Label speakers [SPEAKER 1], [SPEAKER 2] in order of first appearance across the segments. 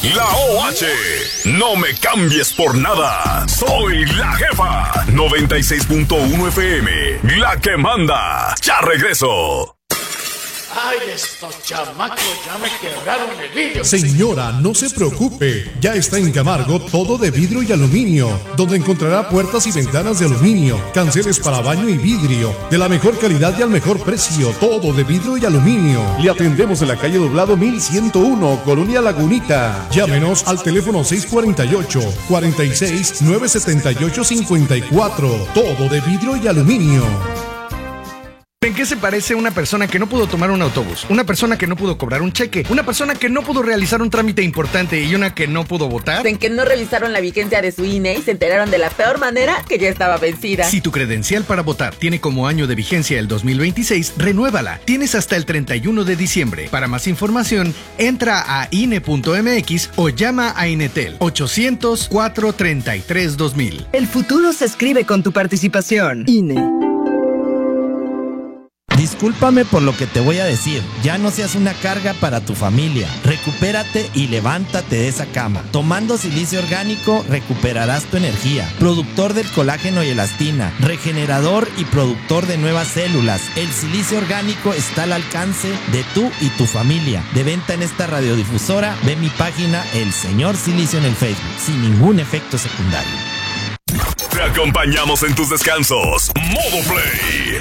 [SPEAKER 1] La OH. No me cambies por nada. Soy la jefa. 96.1 FM. La que manda. Ya regreso.
[SPEAKER 2] ¡Ay, estos chamacos ya me quebraron el vidrio!
[SPEAKER 3] Señora, no se preocupe. Ya está en Camargo todo de vidrio y aluminio, donde encontrará puertas y ventanas de aluminio, canceles para baño y vidrio, de la mejor calidad y al mejor precio. Todo de vidrio y aluminio. Le atendemos en la calle Doblado 1101, Colonia Lagunita. Llámenos al teléfono 648-46-978-54. Todo de vidrio y aluminio.
[SPEAKER 4] ¿En qué se parece una persona que no pudo tomar un autobús? Una persona que no pudo cobrar un cheque, una persona que no pudo realizar un trámite importante y una que no pudo votar.
[SPEAKER 5] En que no revisaron la vigencia de su INE y se enteraron de la peor manera que ya estaba vencida.
[SPEAKER 4] Si tu credencial para votar tiene como año de vigencia el 2026, renuévala. Tienes hasta el 31 de diciembre. Para más información, entra a INE.mx o llama a Inetel 800-433-2000.
[SPEAKER 6] El futuro se escribe con tu participación. INE.
[SPEAKER 7] Discúlpame por lo que te voy a decir. Ya no seas una carga para tu familia. Recupérate y levántate de esa cama. Tomando silicio orgánico recuperarás tu energía. Productor del colágeno y elastina, regenerador y productor de nuevas células. El silicio orgánico está al alcance de tú y tu familia. De venta en esta radiodifusora, ve mi página El Señor Silicio en el Facebook, sin ningún efecto secundario.
[SPEAKER 1] Te acompañamos en tus descansos. Modo Play.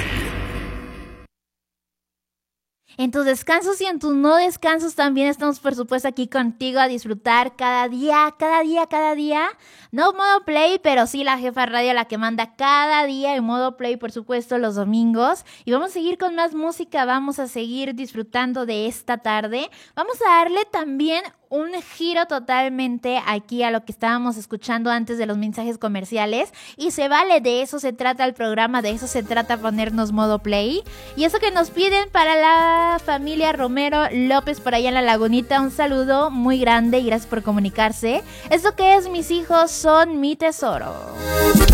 [SPEAKER 8] En tus descansos y en tus no descansos también estamos, por supuesto, aquí contigo a disfrutar cada día. No modo play, pero sí la jefa radio, la que manda cada día en modo play, por supuesto, los domingos. Y vamos a seguir con más música, vamos a seguir disfrutando de esta tarde. Vamos a darle también un giro totalmente aquí a lo que estábamos escuchando antes de los mensajes comerciales, y se vale, de eso se trata el programa, de eso se trata ponernos modo play. Y eso que nos piden para la familia Romero López por allá en la Lagunita, un saludo muy grande y gracias por comunicarse. Esto que es Mis hijos son mi tesoro.